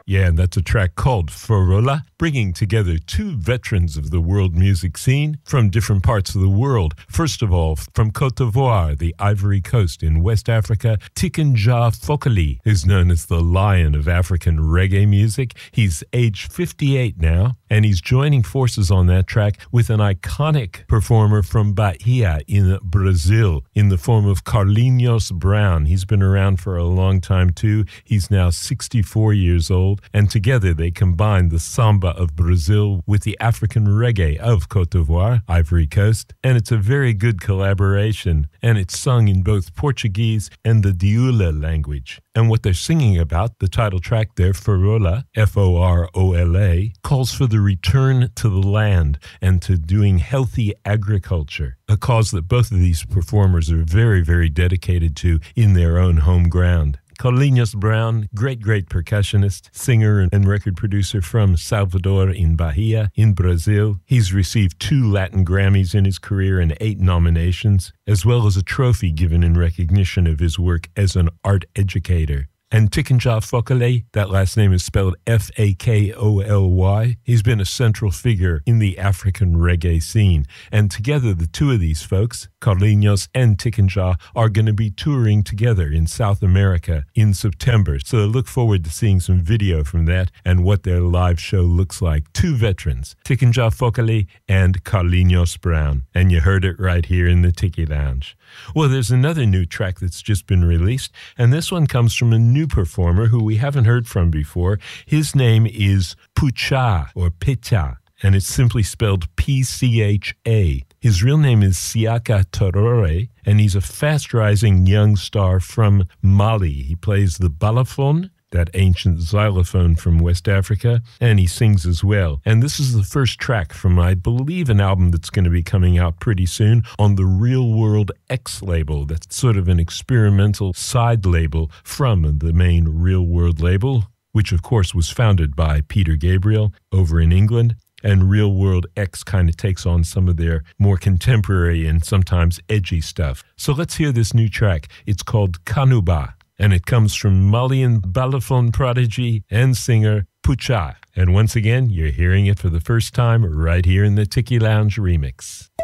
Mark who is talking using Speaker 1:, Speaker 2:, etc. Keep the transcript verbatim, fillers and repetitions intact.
Speaker 1: Yeah, and that's a track called Forola, bringing together two veterans of the world music scene from different parts of the world. First of all, from Côte d'Ivoire, the Ivory Coast in West Africa, Tiken Jah Fakoly is known as the Lion of African reggae music. He's age fifty-eight now, and he's joining forces on that track with an iconic performer from Bahia in Brazil in the form of Carlinhos Brown. He's been around for a long time too. He's now sixty-four years old, and together they combine the samba of Brazil with the African reggae of Côte d'Ivoire, Ivory Coast, and it's a very good collaboration, and it's sung in both Portuguese and the Dioula language. And what they're singing about, the title track there, Forola, F O R O L A, calls for the return to the land and to doing healthy agriculture, a cause that both of these performers are very, very dedicated to in their own home ground. Carlinhos Brown, great, great percussionist, singer, and record producer from Salvador in Bahia, in Brazil. He's received two Latin Grammys in his career and eight nominations, as well as a trophy given in recognition of his work as an art educator. And Tiken Jah Fakoly, that last name is spelled F A K O L Y. He's been a central figure in the African reggae scene. And together, the two of these folks, Carlinhos and Tiken Jah, are going to be touring together in South America in September. So look forward to seeing some video from that and what their live show looks like. Two veterans, Tiken Jah Fakoly and Carlinhos Brown. And you heard it right here in the Tiki Lounge. Well, there's another new track that's just been released, and this one comes from a new performer who we haven't heard from before. His name is Pcha, or Pcha, and it's simply spelled P C H A. His real name is Siaka Traoré, and he's a fast-rising young star from Mali. He plays the balafon, that ancient xylophone from West Africa, and he sings as well. And this is the first track from, I believe, an album that's going to be coming out pretty soon on the Real World X label. That's sort of an experimental side label from the main Real World label, which of course was founded by Peter Gabriel over in England. And Real World X kind of takes on some of their more contemporary and sometimes edgy stuff. So let's hear this new track. It's called Kanuba, and it comes from Malian balafon prodigy and singer Pcha. And once again, you're hearing it for the first time right here in the Tiki Lounge remix.